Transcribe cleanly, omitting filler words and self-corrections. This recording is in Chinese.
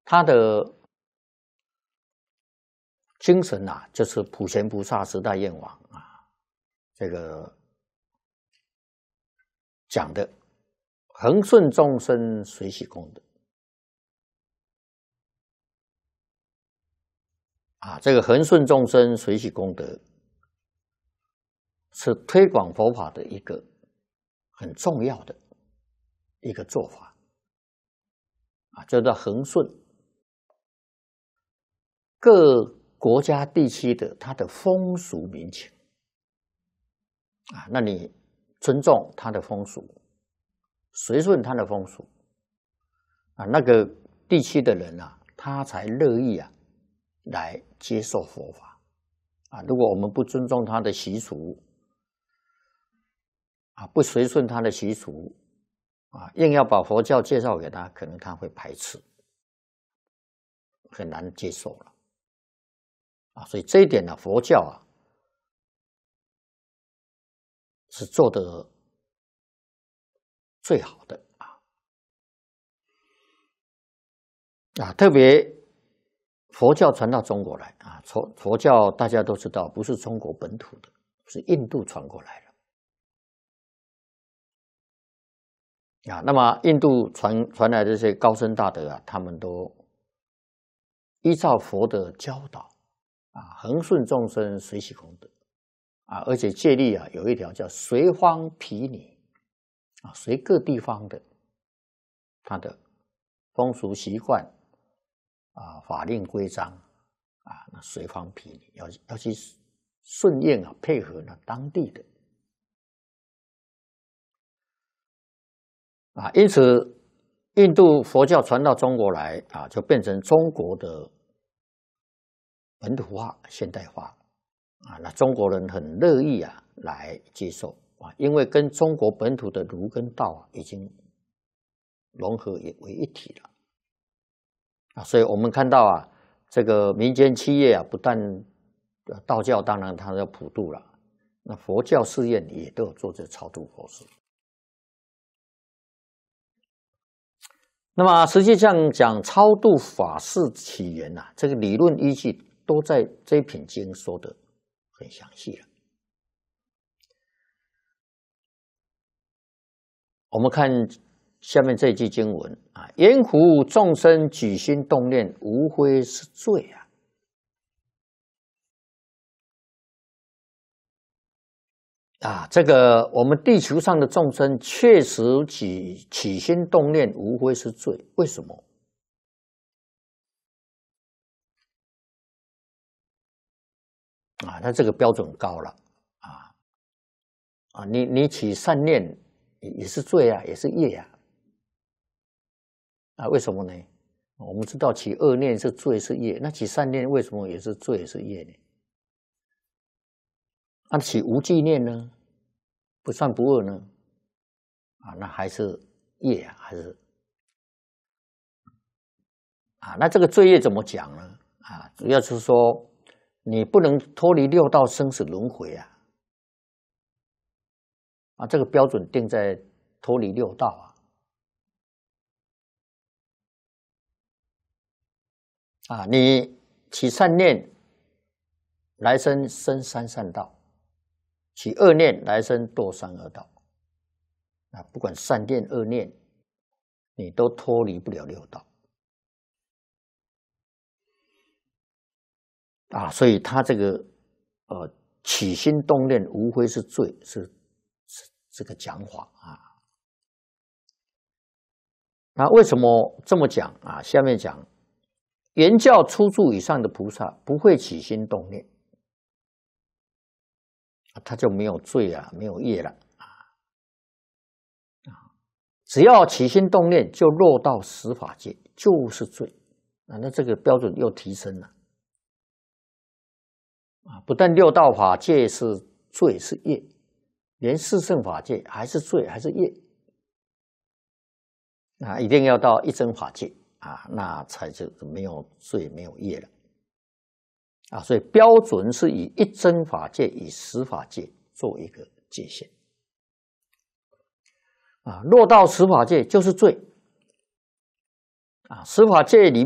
他的精神啊，就是普贤菩萨十大愿王啊，这个讲的恒顺众生，随喜功德啊，这个恒顺众生，随喜功德是推广佛法的一个很重要的一个做法啊，叫做恒顺。各国家地区的它的风俗民情啊，那你尊重它的风俗，随顺它的风俗啊，那个地区的人啊，他才乐意啊来接受佛法啊。如果我们不尊重他的习俗啊，不随顺他的习俗啊，硬要把佛教介绍给他，可能他会排斥，很难接受了啊。所以这一点呢，佛教啊是做得最好的啊。特别佛教传到中国来啊，佛教大家都知道，不是中国本土的，是印度传过来的。啊，那么印度传来的这些高僧大德啊，他们都依照佛的教导啊，恒顺众生，随喜功德啊，而且戒律啊有一条叫随方毗尼啊，随各地方的他的风俗习惯啊、法令规章啊，那随方毗尼要去顺应啊，配合呢当地的。啊，因此，印度佛教传到中国来啊，就变成中国的本土化、现代化啊。那中国人很乐意啊来接受啊，因为跟中国本土的儒跟道啊已经融合为一体了啊。所以我们看到啊，这个民间企业啊，不但道教当然它要普渡了，那佛教寺院也都有做这超度佛事。那么实际上讲超度法事起源啊，这个理论依据都在这一品经说的很详细了。我们看下面这句经文啊，言乎众生举心动念，无非是罪啊。啊，这个我们地球上的众生确实起心动念，无非是罪。为什么？啊，那这个标准高了啊！你起善念也是罪啊，也是业啊！啊，为什么呢？我们知道起恶念是罪是业，那起善念为什么也是罪是业呢？那起无记念呢？不善不恶呢？啊，那还是业啊，还是啊？那这个罪业怎么讲呢？啊，主要是说你不能脱离六道生死轮回啊！啊，这个标准定在脱离六道啊！啊，你起善念，来生生三善道；起恶念，来生堕三恶道。啊，不管善念恶念，你都脱离不了六道啊！所以他这个起心动念无非是罪，是这个讲法啊。那为什么这么讲啊？下面讲，原教初住以上的菩萨不会起心动念，他就没有罪啊，没有业了只要起心动念，就落到十法界，就是罪啊。那这个标准又提升了啊！不但六道法界是罪是业，连四圣法界还是罪还是业啊！一定要到一真法界啊，那才就没有罪没有业了啊！所以标准是以一真法界与十法界做一个界限啊，落到十法界就是罪啊，十法界里